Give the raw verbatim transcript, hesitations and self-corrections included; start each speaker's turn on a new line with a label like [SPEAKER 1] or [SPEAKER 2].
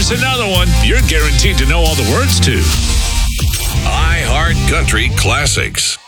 [SPEAKER 1] Here's another one you're guaranteed to know all the words to.
[SPEAKER 2] iHeart Country Classics.